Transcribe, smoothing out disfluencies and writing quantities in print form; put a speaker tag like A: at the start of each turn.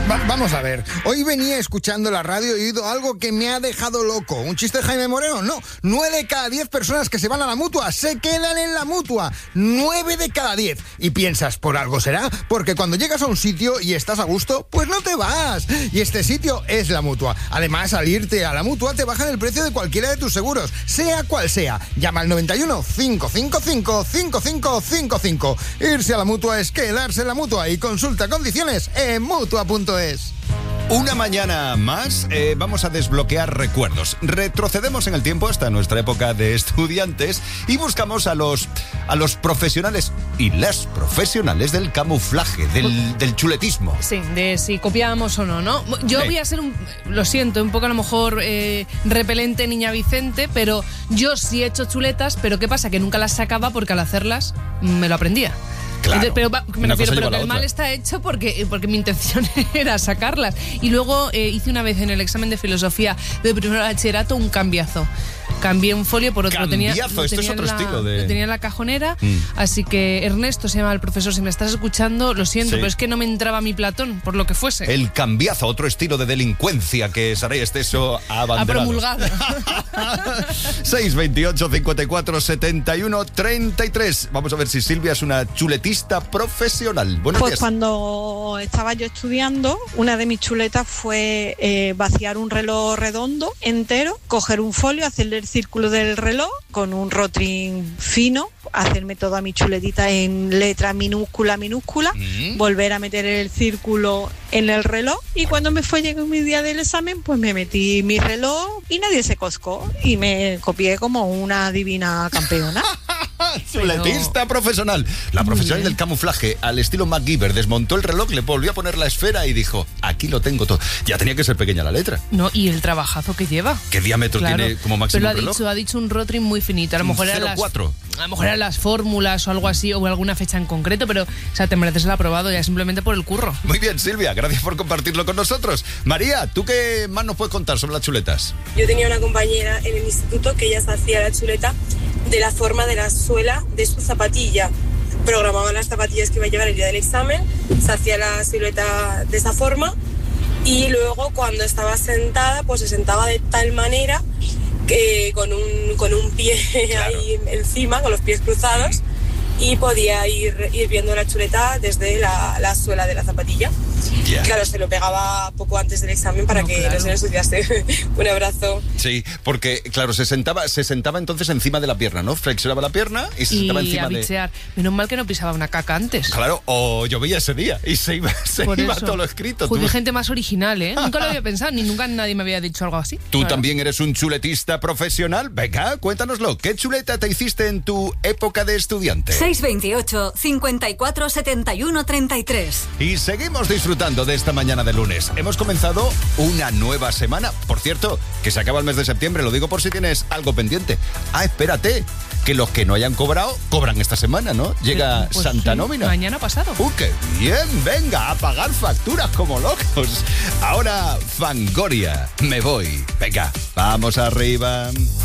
A: Vamos a ver, hoy venía escuchando la radio y he oído algo que me ha dejado loco. ¿Un chiste de Jaime Moreno? No, 9 de cada 10 personas que se van a la Mutua se quedan en la Mutua. 9 de cada 10. Y piensas, ¿por algo será? Porque cuando llegas a un sitio y estás a gusto, pues no te vas. Y este sitio es la Mutua. Además, al irte a la Mutua te bajan el precio de cualquiera de tus seguros, sea cual sea. Llama al 91 555 5555. Irse a la Mutua es quedarse en la Mutua y consulta condiciones en Mutua.es.
B: Una mañana más vamos a desbloquear recuerdos. Retrocedemos en el tiempo hasta nuestra época de estudiantes y buscamos a los profesionales y las profesionales del camuflaje, del chuletismo.
C: Sí, de si copiábamos o no, ¿no? Yo voy a ser lo siento, un poco a lo mejor repelente niña Vicente, pero yo sí he hecho chuletas, pero ¿qué pasa? Que nunca las sacaba porque al hacerlas me lo aprendía.
B: Claro,
C: pero que el mal está hecho porque mi intención era sacarlas. Y luego hice una vez en el examen de filosofía de primero de bachillerato un cambiazo. Cambié un folio por otro.
B: Cambiazo, esto es otro estilo de...
C: Lo tenía en la cajonera, así que Ernesto se llama el profesor, si me estás escuchando, lo siento, pero es que no me entraba mi Platón, por lo que fuese.
B: El cambiazo, otro estilo de delincuencia que Saray Esteso ha abanderado.
C: Ha promulgado.
B: 628 54 71 33. Vamos a ver si Silvia es una chuletista profesional. Buenos días.
D: Cuando estaba yo estudiando, una de mis chuletas fue vaciar un reloj redondo entero, coger un folio, hacerle el círculo del reloj con un rotring fino, hacerme toda mi chuletita en letra minúscula, volver a meter el círculo en el reloj, y cuando me fue llegando mi día del examen, pues me metí mi reloj y nadie se coscó y me copié como una divina campeona.
B: Chuletista profesional. La profesional del camuflaje, al estilo MacGyver, desmontó el reloj, le volvió a poner la esfera y dijo, aquí lo tengo todo. Ya tenía que ser pequeña la letra.
C: No, y el trabajazo que lleva.
B: ¿Qué diámetro tiene como máximo
C: pero
B: el reloj?
C: Ha dicho un rotring muy finito. A lo mejor eran las fórmulas o algo así, o alguna fecha en concreto, pero o sea, te mereces el aprobado ya simplemente por el curro.
B: Muy bien, Silvia, gracias por compartirlo con nosotros. María, ¿tú qué más nos puedes contar sobre las chuletas?
E: Yo tenía una compañera en el instituto que ella se hacía la chuleta de la forma de la suela de su zapatilla. Programaba las zapatillas que iba a llevar el día del examen, se hacía la silueta de esa forma, y luego cuando estaba sentada, pues se sentaba de tal manera que con un pie ahí encima, con los pies cruzados, y podía ir viendo la chuleta desde la suela de la zapatilla.
B: Yeah.
E: Claro, se lo pegaba poco antes del examen para no se le ensuciase. Un abrazo.
B: Sí, porque claro, se sentaba entonces encima de la pierna, ¿no? Flexionaba la pierna y se sentaba encima
C: a bichear. Menos mal que no pisaba una caca antes.
B: Claro, o llovía ese día y se iba todo lo escrito.
C: Joder, gente más original, ¿eh? Nunca lo había pensado, nunca nadie me había dicho algo así.
B: ¿Tú también eres un chuletista profesional? Venga, cuéntanoslo. ¿Qué chuleta te hiciste en tu época de estudiante?
F: 628 54 71 33.
B: Y seguimos disfrutando de esta mañana de lunes. Hemos comenzado una nueva semana. Por cierto, que se acaba el mes de septiembre, lo digo por si tienes algo pendiente. Espérate, que los que no hayan cobrado, cobran esta semana, ¿no? Llega
C: pues
B: Santa
C: sí,
B: Nómina.
C: Mañana pasado.
B: ¡Qué bien! Venga, a pagar facturas como locos. Ahora, Fangoria, me voy. Venga, vamos arriba.